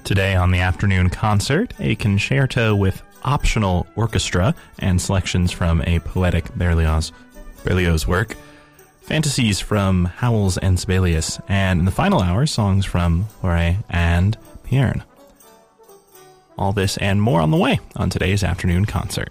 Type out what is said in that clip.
Today on the afternoon concert, a concerto with optional orchestra and selections from a poetic Berlioz work, fantasies from Howells and Sibelius, and in the final hour, songs from Fauré and Pierne. All this and more on the way on today's afternoon concert.